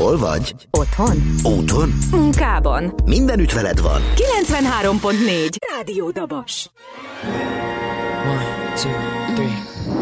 Hol vagy? Otthon. Úton? Munkában. Mindenütt veled van. 93.4 Rádió Dabas. 1, 2, 3